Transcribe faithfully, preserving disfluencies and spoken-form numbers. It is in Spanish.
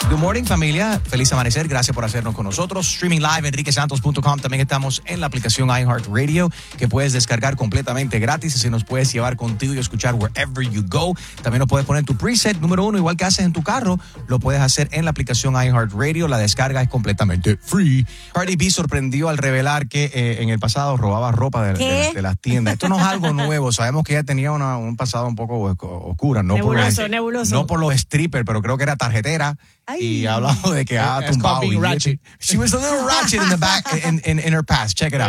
Good morning, familia. Feliz amanecer. Gracias por hacernos con nosotros. Streaming live, enrique santos punto com. También estamos en la aplicación iHeartRadio, que puedes descargar completamente gratis y se nos puedes llevar contigo y escuchar wherever you go. También nos puedes poner tu preset número uno, igual que haces en tu carro. Lo puedes hacer en la aplicación iHeartRadio. La descarga es completamente free. Cardi B sorprendió al revelar que eh, en el pasado robaba ropa de, de, de, de las tiendas. Esto no es algo nuevo. Sabemos que ella tenía una, un pasado un poco oscuro. No nebuloso, por los, nebuloso. No por los strippers, pero creo que era tarjetera. Ay. Y ha hablado de que ha It's tumbado. called being ratchet. She was a little ratchet in the back, in, in, in her past. Check it out.